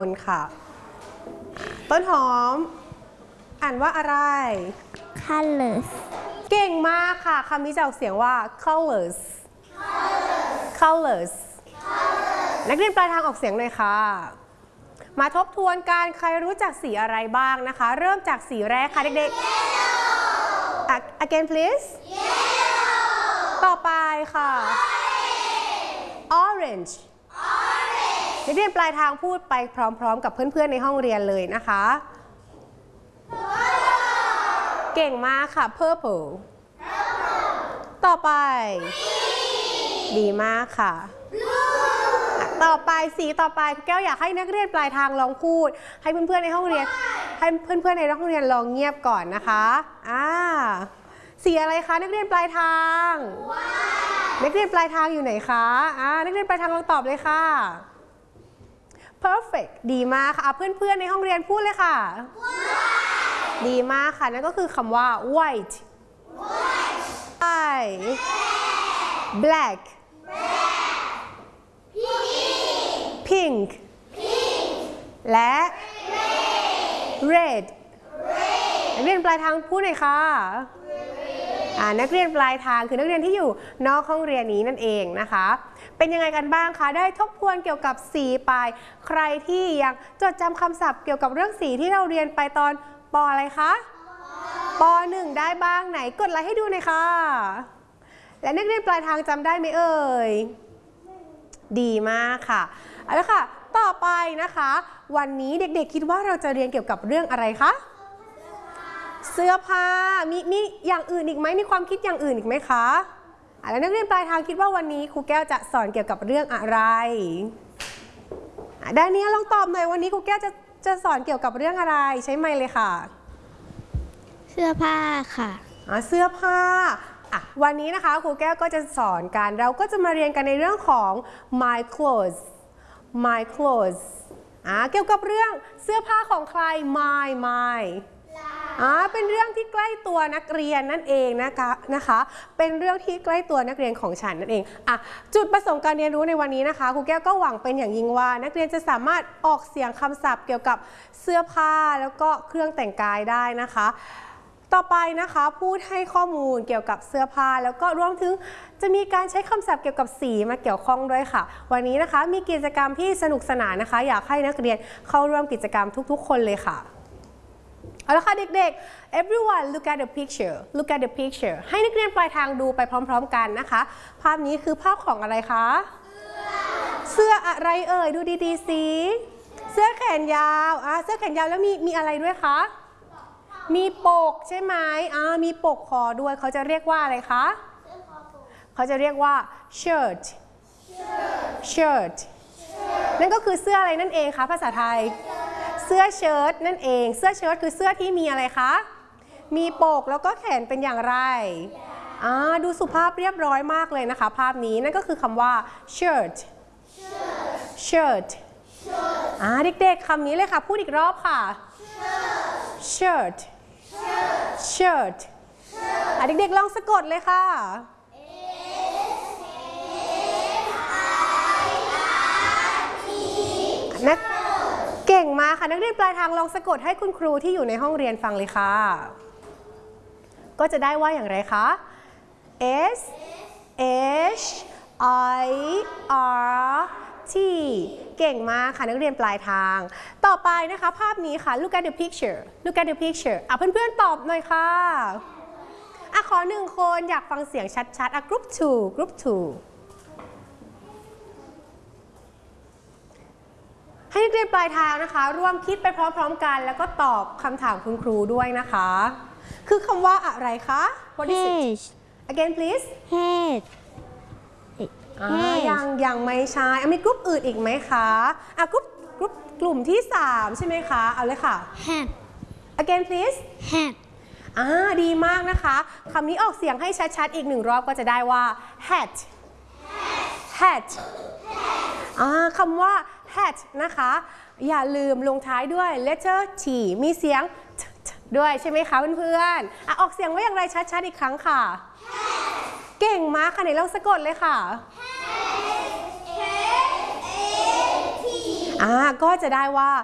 ค่ะต้นหอมอ่านว่าอะไร colors เก่งมากค่ะคำนี้จะออกเสียงว่า colors นักเรียนปลายทางออกเสียงเลยค่ะมาทบทวนการใครรู้จักสีอะไรบ้างนะคะเริ่มจากสีแรกค่ะเด็กๆ again please ต่อไปค่ะ orange นักเรียนปลายทางพูดไปพร้อมๆกับเพื่อนๆในห้องเรียนเลยนะคะเก่งมากค่ะ purple ต่อไปดีมากค่ะต่อไปสีต่อไปแก้วอยากให้นักเรียนปลายทางลองพูดให้เพื่อนๆในห้องเรียนให้เพื่อนๆในห้องเรียนลองเงียบก่อนนะคะสีอะไรคะนักเรียนปลายทางนักเรียนปลายทางอยู่ไหนคะนักเรียนปลายทางลองตอบเลยค่ะ perfect ดีมากค่ะเพื่อนๆในห้องเรียนพูดเลยค่ะดีมากค่ะนั่นก็คือคำว่า white black pink และ red นักเรียนปลายทางพูดหน่อยค่ะนักเรียนปลายทางคือนักเรียนที่อยู่นอกห้องเรียนนี้นั่นเองนะคะเป็นยังไงกันบ้างคะได้ทบทวนเกี่ยวกับสีไปใครที่ยังจดจำคำศัพท์เกี่ยวกับเรื่องสีที่เราเรียนไปตอนป.อะไรคะป.1 ได้บ้างไหนกดไลค์ให้ดูหน่อยค่ะและนักเรียนปลายทางจำได้ไหมเอ่ยดีมากค่ะเอาละค่ะต่อไปนะคะวันนี้เด็กๆคิดว่าเราจะเรียนเกี่ยวกับเรื่องอะไรคะเสื้อผ้ามีอย่างอื่นอีกไหมมีความคิดอย่างอื่นอีกไหมคะแล้วนักเรียนปลายทางคิดว่าวันนี้ครูแก้วจะสอนเกี่ยวกับเรื่องอะไรด้านนี้ลองตอบหน่อยวันนี้ครูแก้วจะสอนเกี่ยวกับเรื่องอะไรใช้ไมค์เลยค่ะเสื้อผ้าค่ะเสื้อผ้าวันนี้นะคะครูแก้วก็จะสอนกันเราก็จะมาเรียนกันในเรื่องของ my clothes เกี่ยวกับเรื่องเสื้อผ้าของใคร my เป็นเรื่องที่ใกล้ตัวนักเรียนนั่นเองนะคะเป็นเรื่องที่ใกล้ตัวนักเรียนของฉันนั่นเองจุดประสงค์การเรียนรู้ในวันนี้นะคะครูแก้วก็หวังเป็นอย่างยิ่งว่านักเรียนจะสามารถออกเสียงคำศัพท์เกี่ยวกับเสื้อผ้าแล้วก็เครื่องแต่งกายได้นะคะต่อไปนะคะพูดให้ข้อมูลเกี่ยวกับเสื้อผ้าแล้วก็รวมถึงจะมีการใช้คำศัพท์เกี่ยวกับสีมาเกี่ยวข้องด้วยค่ะวันนี้นะคะมีกิจกรรมที่สนุกสนานนะคะอยากให้นักเรียนเข้าร่วมกิจกรรมทุกๆคนเลยค่ะเอาละค่ะเด็กๆ everyone look at the picture ให้นักเรียนปลายทางดูไปพร้อมๆกันนะคะภาพนี้คือภาพของอะไรคะเสื้ออะไรเอ่ยดูดีๆสิเสื้อแขนยาวเสื้อแขนยาวแล้วมีอะไรด้วยคะมีปกใช่ไหมมีปกคอด้วยเขาจะเรียกว่าอะไรคะเขาจะเรียกว่า shirt นั่นก็คือเสื้ออะไรนั่นเองคะภาษาไทยเสื้อเชิ้ตนั่นเองเสื้อเชิ้ตคือเสื้อที่มีอะไรคะมีปกแล้วก็แขนเป็นอย่างไรดูสุภาพเรียบร้อยมากเลยนะคะภาพนี้นั่นก็คือคำว่า shirt เด็กๆคำนี้เลยค่ะพูดอีกรอบค่ะ shirt เด็กๆลองสะกดเลยค่ะนักเก่งมากค่ะนักเรียนปลายทางลองสะกดให้คุณครูที่อยู่ในห้องเรียนฟังเลยค่ะก็จะได้ว่าอย่างไรคะ S H I R T เก่งมากค่ะนักเรียนปลายทางต่อไปนะคะภาพนี้ค่ะ look at the picture เพื่อนๆตอบหน่อยค่ะขอ1คนอยากฟังเสียงชัดๆgroup 2ให้นักเรียนปลายทางนะคะร่วมคิดไปพร้อมๆกันแล้วก็ตอบคำถามคุณครูด้วยนะคะคือคำว่าอะไรคะ What is it again please head ยังไม่ใช่มีกลุ่มอื่นอีกไหมคะกลุ่มที่3ใช่ไหมคะเอาเลยค่ะ hat again please hat ดีมากนะคะคำนี้ออกเสียงให้ชัดๆอีก1รอบก็จะได้ว่า hat คำว่า hat นะคะอย่าลืมลงท้ายด้วย letter T มีเสียง t ด้วยใช่ไหมคะเพื่อนๆออกเสียงว่าอย่างไรชัดๆอีกครั้งค่ะ เก่งมากค่ะไหนลองสะกดเลยค่ะก็จะได้ว่า